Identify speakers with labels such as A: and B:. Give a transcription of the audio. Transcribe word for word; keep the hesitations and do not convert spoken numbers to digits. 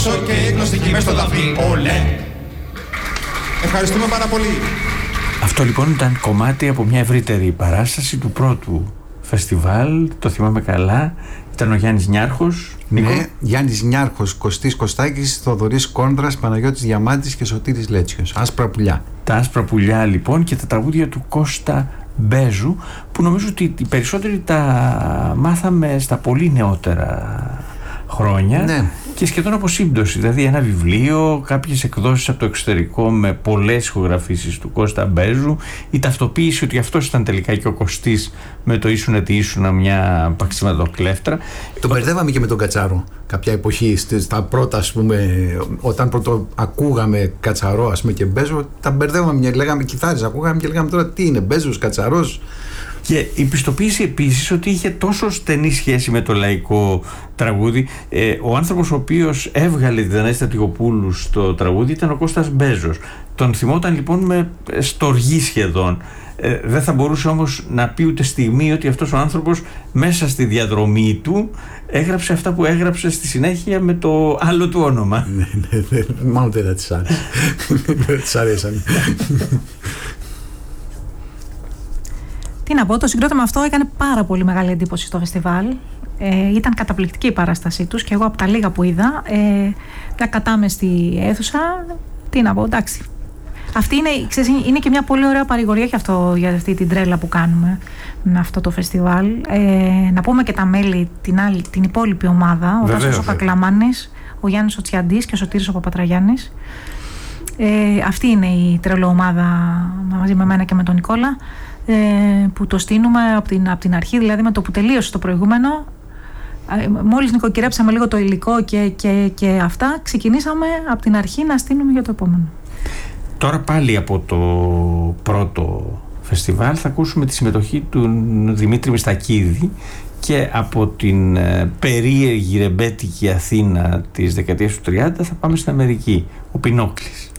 A: Και γνωστική μες στο δαφί. Ολέ. Ευχαριστούμε πάρα πολύ.
B: Αυτό λοιπόν ήταν κομμάτι από μια ευρύτερη παράσταση του πρώτου φεστιβάλ. Το θυμάμαι καλά. Ήταν ο Γιάννης Νιάρχος. Νίκο.
C: Ναι, Γιάννης Νιάρχος, Κωστής Κωστάκης, Θοδωρής Κόντρας, Παναγιώτης Διαμάντης και Σωτήρης Λέτσιος. Άσπρα πουλιά.
B: Τα άσπρα πουλιά λοιπόν και τα τραγούδια του Κώστα Μπέζου, που νομίζω ότι οι περισσότεροι τα μάθαμε στα πολύ νεότερα χρόνια.
C: Ναι.
B: Και σχεδόν από σύμπτωση, δηλαδή ένα βιβλίο, κάποιες εκδόσεις από το εξωτερικό με πολλές ηχογραφήσεις του Κώστα Μπέζου, η ταυτοποίηση ότι αυτός ήταν τελικά και ο Κωστής με το ήσουνα τι ήσουνα, μια παξιματοκλέφτρα.
C: Το μπερδεύαμε και με τον Κατσαρό κάποια εποχή, στα πρώτα, ας πούμε, όταν πρώτο ακούγαμε Κατσαρό, ας πούμε, και Μπέζο, τα μπερδεύαμε, λέγαμε κιθάρες, ακούγαμε και λέγαμε τώρα τι είναι, Μπέζος, Κατσαρός.
B: Και η πιστοποίηση επίσης ότι είχε τόσο στενή σχέση με το λαϊκό τραγούδι. Ε, ο άνθρωπος ο οποίος έβγαλε τη Δανάη Στρατηγοπούλου στο τραγούδι ήταν ο Κώστας Μπέζος. Τον θυμόταν λοιπόν με στοργή σχεδόν. Ε, δεν θα μπορούσε όμως να πει ούτε στιγμή ότι αυτός ο άνθρωπος μέσα στη διαδρομή του έγραψε αυτά που έγραψε στη συνέχεια με το άλλο του όνομα.
C: Ναι, ναι, ναι, μάλλον δεν θα της άρεσε. Δεν της αρέσαν.
D: Τι να πω, το συγκρότημα αυτό έκανε πάρα πολύ μεγάλη εντύπωση στο φεστιβάλ. Ε, ήταν καταπληκτική η παράστασή τους και εγώ από τα λίγα που είδα, ε, μια κατάμεστη αίθουσα, τι να πω, εντάξει. Αυτή είναι, ξέρεις, είναι και μια πολύ ωραία παρηγορία για, αυτό, για αυτή την τρέλα που κάνουμε με αυτό το φεστιβάλ. Ε, να πούμε και τα μέλη, την, άλλη, την υπόλοιπη ομάδα, ο Τάσος ο Κακλαμάνης, ο Γιάννης ο Τσιαντής και ο Σωτήρης ο Παπατραγιάννης. Ε, αυτή είναι η τρελοομάδα μαζί με μένα και με τον Νικόλα, ε, που το στείνουμε από την, από την αρχή, δηλαδή με το που τελείωσε το προηγούμενο. Μόλις νοικοκυρέψαμε λίγο το υλικό και, και, και αυτά, ξεκινήσαμε από την αρχή να στείνουμε για το επόμενο.
B: Τώρα πάλι από το πρώτο φεστιβάλ θα ακούσουμε τη συμμετοχή του Δημήτρη Μιστακίδη και από την ε, περίεργη ρεμπέτικη Αθήνα της δεκαετίας του τριάντα θα πάμε στην Αμερική, ο Πινόκλης.